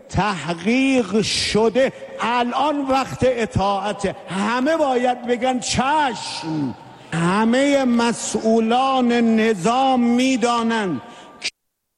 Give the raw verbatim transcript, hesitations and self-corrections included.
تحقیق شده. الان وقت اطاعت. همه باید بگن چشم. همه مسئولان نظام میدانند